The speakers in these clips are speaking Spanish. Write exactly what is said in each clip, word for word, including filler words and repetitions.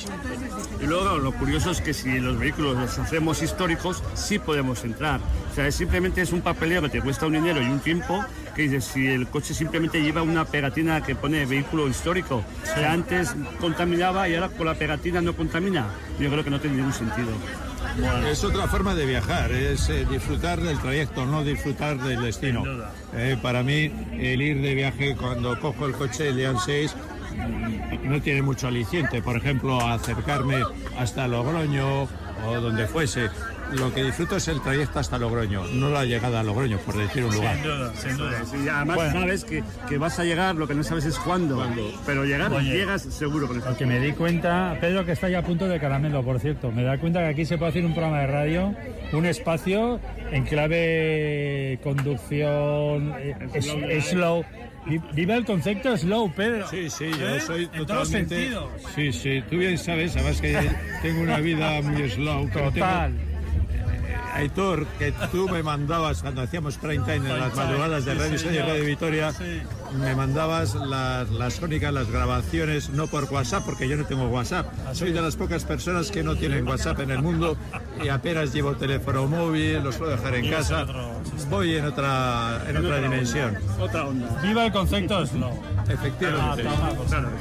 Y luego lo curioso es que si los vehículos los hacemos históricos, sí podemos entrar. O sea, es simplemente es un papeleo que te cuesta un dinero y un tiempo, que dices, si el coche simplemente lleva una pegatina que pone vehículo histórico, sí. que antes contaminaba y ahora con la pegatina no contamina, yo creo que no tiene ningún sentido. Bueno. Es otra forma de viajar, es eh, disfrutar del trayecto, no disfrutar del destino. Eh, para mí, el ir de viaje cuando cojo el coche el día seis no tiene mucho aliciente. Por ejemplo, acercarme hasta Logroño o donde fuese. Lo que disfruto es el trayecto hasta Logroño, no la llegada a Logroño, por decir un lugar. Sin duda, sin duda. Sí, además bueno. sabes que, que vas a llegar, lo que no sabes es cuándo, ¿Cuándo? pero llegar, Oye, llegas seguro con eso. Que me di cuenta, Pedro, que está ya a punto de caramelo, por cierto, me da cuenta que aquí se puede hacer un programa de radio, un espacio en clave conducción, es, slow. Es slow. Viva el concepto slow, Pedro. Sí, sí, yo ¿Eh? soy en totalmente... todos sentidos. Sí, sí, tú bien sabes, además que tengo una vida muy slow. Total. Aitor, que tú me mandabas cuando hacíamos prime time en las madrugadas de Radio Sevilla y Radio Vitoria, sí. me mandabas las, las crónicas, las grabaciones, no por WhatsApp, porque yo no tengo WhatsApp. Soy de las pocas personas que no tienen WhatsApp en el mundo y apenas llevo teléfono móvil, lo suelo dejar en casa. Voy en otra, en otra dimensión. Otra onda. Viva el concepto slow. Efectivamente. Ah, toma, claro.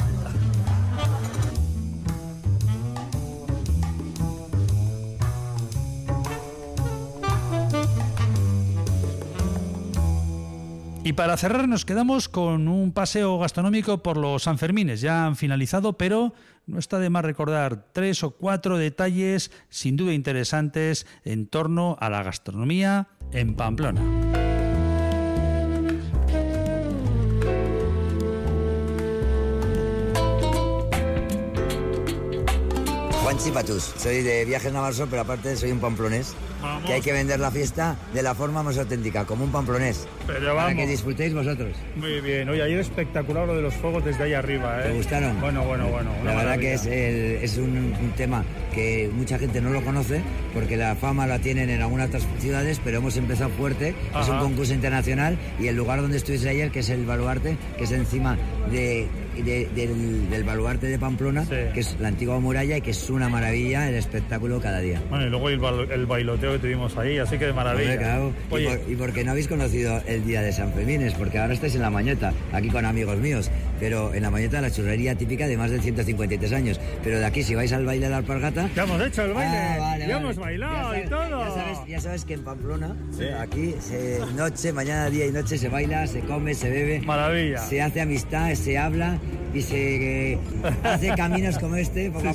Y para cerrar nos quedamos con un paseo gastronómico por los Sanfermines. Ya han finalizado, pero no está de más recordar tres o cuatro detalles sin duda interesantes en torno a la gastronomía en Pamplona. Juan Chipatús, soy de Viajes Navarso, pero aparte soy un pamplonés. Vamos. Que hay que vender la fiesta de la forma más auténtica, como un pamplonés. Pero vamos. Para que disfrutéis vosotros. Muy bien. Oye, ayer espectacular lo de los fuegos desde ahí arriba, ¿eh? ¿Te gustaron? Bueno, bueno, bueno. La verdad maravilla. que es, el, es un, un tema que mucha gente no lo conoce, porque la fama la tienen en algunas otras ciudades, pero hemos empezado fuerte. Ajá. Es un concurso internacional y el lugar donde estuviste ayer, que es el Baluarte, que es encima de... De, del, del baluarte de Pamplona, sí. que es la antigua muralla y que es una maravilla el espectáculo cada día. Bueno, y luego el, el bailoteo que tuvimos ahí, así que de maravilla. Hombre, claro. Oye. Y, por, y porque no habéis conocido el día de San Fermines, porque ahora estáis en La Mañeta, aquí con amigos míos, pero en La Mañeta la churrería típica de más de ciento cincuenta y tres años, pero de aquí si vais al baile de la alpargata... Ya hemos hecho el baile, ah, vale, ya vale. hemos bailado ya sabes, y todo. Ya sabes, ya sabes que en Pamplona, sí. aquí, se, noche, mañana, día y noche se baila, se come, se bebe. Maravilla. Se hace amistad, se habla y se... hace caminos como este, poco a